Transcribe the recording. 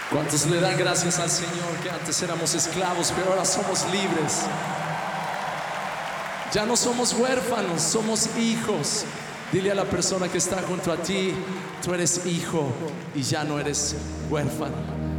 ¿Cuántos le dan gracias al Señor que antes éramos esclavos, pero ahora somos libres? Ya no somos huérfanos, somos hijos. Dile a la persona que está junto a ti, tú eres hijo y ya no eres huérfano.